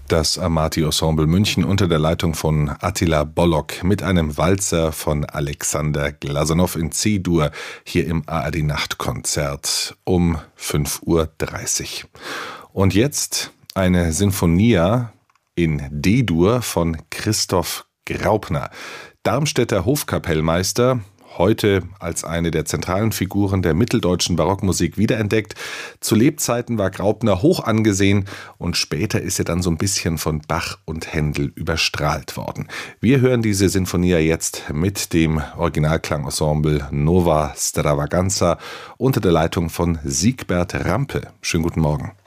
Das Amati-Ensemble München unter der Leitung von Attila Bollock mit einem Walzer von Alexander Glazunov in C-Dur hier im ARD-Nachtkonzert um 5:30 Uhr. Und jetzt eine Sinfonia in D-Dur von Christoph Graupner, Darmstädter Hofkapellmeister, heute als eine der zentralen Figuren der mitteldeutschen Barockmusik wiederentdeckt. Zu Lebzeiten war Graupner hoch angesehen und später ist er dann so ein bisschen von Bach und Händel überstrahlt worden. Wir hören diese Sinfonia jetzt mit dem Originalklangensemble Nova Stravaganza unter der Leitung von Siegbert Rampe. Schönen guten Morgen.